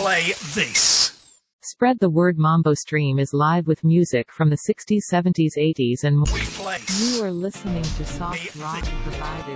play this. Spread the word. Mambo Stream is live with music from the 60s, 70s, 80s and more. We play. You are listening to soft rock provided